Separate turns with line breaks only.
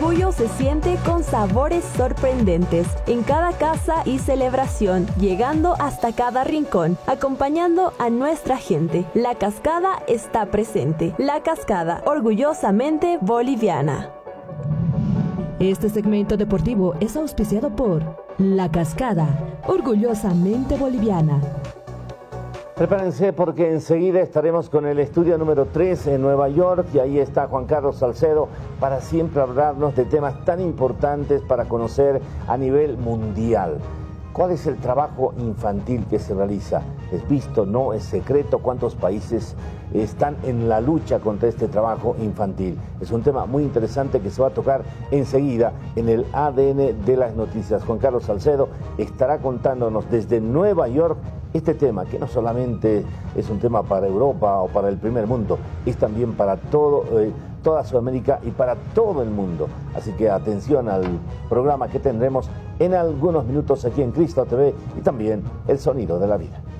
orgullo se siente con sabores sorprendentes en cada casa y celebración, llegando hasta cada rincón, acompañando a nuestra gente. La Cascada está presente. La Cascada, orgullosamente boliviana.
Este segmento deportivo es auspiciado por La Cascada, orgullosamente boliviana.
Prepárense porque enseguida estaremos con el estudio número 3 en Nueva York y ahí está Juan Carlos Salcedo para siempre hablarnos de temas tan importantes para conocer a nivel mundial. ¿Cuál es el trabajo infantil que se realiza? ¿Es visto? ¿No? ¿Es secreto? ¿Cuántos países están en la lucha contra este trabajo infantil? Es un tema muy interesante que se va a tocar enseguida en el ADN de las noticias. Juan Carlos Salcedo estará contándonos desde Nueva York este tema, que no solamente es un tema para Europa o para el primer mundo, es también para toda Sudamérica y para todo el mundo. Así que atención al programa que tendremos en algunos minutos aquí en Cristo TV y también El Sonido de la Vida.